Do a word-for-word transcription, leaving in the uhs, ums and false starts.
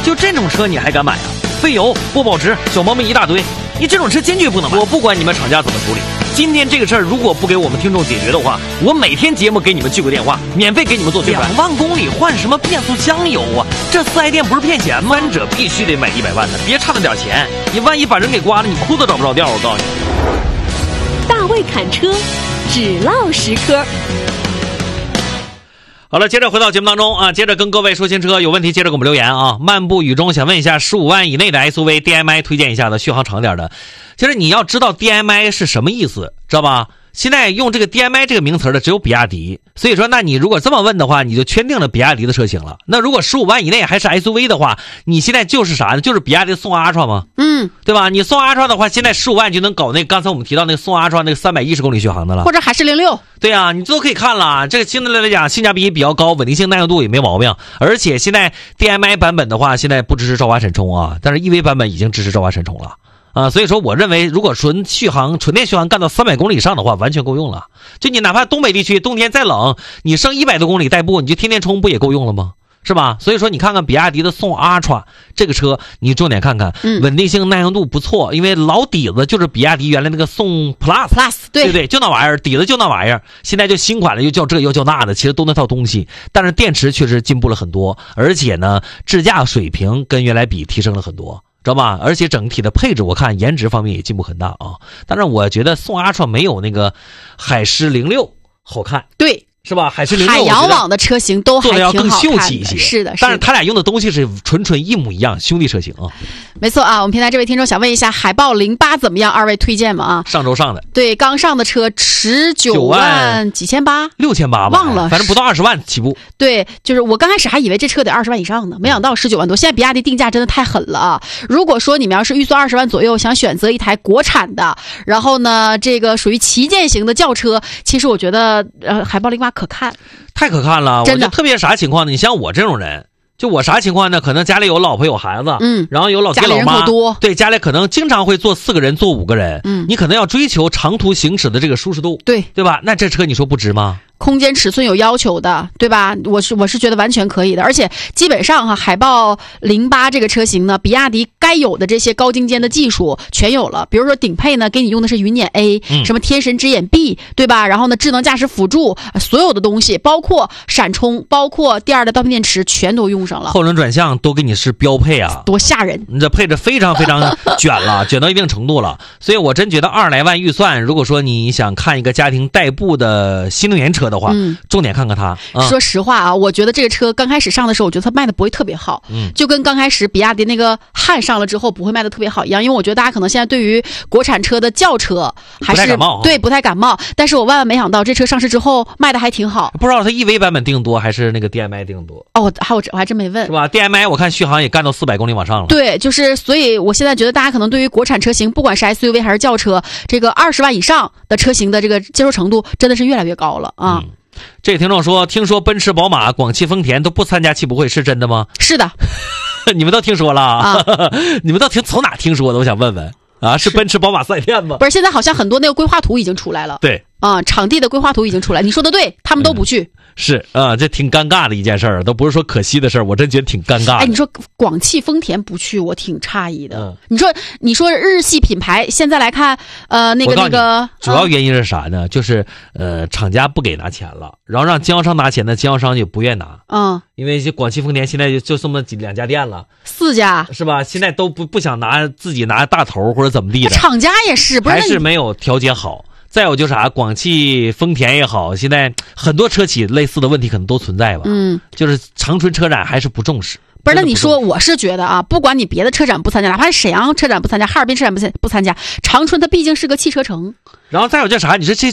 就这种车你还敢买啊？费油、不保值、小毛病一大堆，你这种车坚决不能买。我不管你们厂家怎么处理，今天这个事儿如果不给我们听众解决的话，我每天节目给你们聚个电话，免费给你们做宣传。两万公里换什么变速箱油啊？这四 S 店不是骗钱吗？三者必须得买一百万的，别差那点钱，你万一把人给刮了，你裤都找不着调。我告诉你， 大卫侃车，只唠实科。 好了，接着回到节目当中啊，接着跟各位说新车，有问题接着给我们留言啊。漫步雨中想问一下，十五万以内的 S U V D M I 推荐一下的，续航长点的。其实你要知道 D M I 是什么意思，知道吧？现在用这个 D M I 这个名词的只有比亚迪，所以说那你如果这么问的话，你就圈定了比亚迪的车型了。那如果十五万以内还是 S U V 的话，你现在就是啥呢？就是比亚迪宋 Ultra 吗？ 嗯， 对吧？你宋 Ultra 的话，现在十五万就能搞那刚才我们提到那个宋 Ultra 那个三百一十公里续航的了， 或者海狮零六。 对啊，你都可以看了，这个相对来讲性价比也比较高，稳定性耐用度也没毛病。而且现在 D M I 版本的话，现在不支持超滑闪充啊，但是 E V 版本已经支持超滑闪充了。啊，所以说我认为如果纯续航纯电续航干到三百公里以上的话，完全够用了。就你哪怕东北地区冬天再冷，你剩一百多公里代步，你就天天充不也够用了吗？是吧？所以说你看看比亚迪的宋 Ultra 这个车，你重点看看， 嗯， 稳定性耐用度不错，因为老底子就是比亚迪原来那个宋 Plus Plus 对对对，就那玩意儿，底子就那玩意儿。现在就新款的又叫这又叫那的，其实都那套东西，但是电池确实进步了很多，而且呢，智驾水平跟原来比提升了很多。知道吧？而且整体的配置，我看颜值方面也进步很大啊。但是我觉得宋 Ultra 没有那个海狮零六好看， 对， 是吧？海狮零六海洋网的车型都还挺好看的， 做的要更秀气一些。 是的， 但是他俩用的东西是纯纯一模一样，兄弟车型啊。 没错啊，我们平台这位听众想问一下，海豹零八怎么样？二位推荐吗？啊， 上周上的， 对，刚上的车，十九万几千八， 六千八吧， 忘了， 反正不到二十万起步。 对，就是我刚开始还以为这车得二十万以上呢，没想到十九万多。现在比亚迪定价真的太狠了啊！如果说你们要是预算二十万左右，想选择一台国产的，然后呢，这个属于旗舰型的轿车，其实我觉得呃，海豹零八可看， 太可看了。 真的， 我就特别啥情况呢？你像我这种人。就我啥情况呢？可能家里有老婆有孩子， 嗯， 然后有老爹老妈， 多， 对，家里可能经常会坐四个人，坐五个人， 嗯， 你可能要追求长途行驶的这个舒适度， 对， 对吧？那这车你说不值吗？ 空间尺寸有要求的，对吧？我是我是觉得完全可以的，而且基本上哈，海豹零八这个车型呢，比亚迪该有的这些高精尖的技术全有了。比如说顶配呢，给你用的是云辇 A，、嗯、什么天神之眼 B， 对吧？然后呢，智能驾驶辅助，所有的东西，包括闪充，包括第二代刀片电池，全都用上了。 后轮转向都给你是标配啊， 多吓人！ 你这配置非常非常卷了，卷到一定程度了。所以我真觉得二十来万预算，如果说你想看一个家庭代步的新能源车的话，嗯，重点看看它。 嗯、说实话啊，我觉得这个车刚开始上的时候，我觉得它卖的不会特别好， 嗯， 就跟刚开始比亚迪那个汉上了之后不会卖的特别好一样。因为我觉得大家可能现在对于国产车的轿车还是不太感冒， 对不太感冒。但是我万万没想到这车上市之后卖的还挺好。 不知道它 E V 版本定多还是那个 D M I 定多？ 哦，我还我我还真没问， 是吧 ？D M I 我看续航也干到四百公里往上了。 对，就是所以我现在觉得大家可能对于国产车型，不管是 S U V 还是轿车，这个二十万以上的车型的这个接受程度真的是越来越高了啊。 嗯，这听众说，听说奔驰、宝马、广汽、丰田都不参加汽博会，是真的吗？ 是的， 你们都听说了啊？ 你们都听从哪听说的？我想问问啊，是奔驰、宝马四 S 店吗？ 不是，现在好像很多那个规划图已经出来了。 对啊，场地的规划图已经出来。你说的对，他们都不去。 嗯是啊，这挺尴尬的一件事儿，都不是说可惜的事儿，我真觉得挺尴尬的。 哎，你说广汽丰田不去，我挺诧异的。 嗯、 你说，你说日系品牌现在来看，呃，那个那个， 主要原因是啥呢？嗯、就是呃，厂家不给拿钱了，然后让经销商拿钱呢，经销商就不愿拿。 嗯， 因为广汽丰田现在就就这么几两家店了， 四家是吧？现在都不不想拿自己拿大头或者怎么地的。 厂家也是，不是还是没有调节好。再有就是啥，广汽丰田也好，现在很多车企类似的问题可能都存在吧。 嗯， 就是长春车展还是不重视。 不是，那你说，我是觉得啊，不管你别的车展不参加，哪怕是沈阳车展不参加，哈尔滨车展不参不参加，长春它毕竟是个汽车城。 然后再有叫啥？你说这